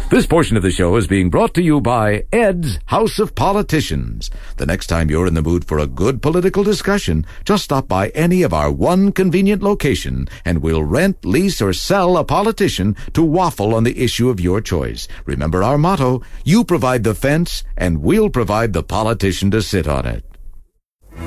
This portion of the show is being brought to you by Ed's House of Politicians. The next time you're in the mood for a good political discussion, just stop by any of our one convenient location and we'll rent, lease, or sell a politician to waffle on the issue of your choice. Remember our motto, you provide the fence and we'll provide the politician to sit on it.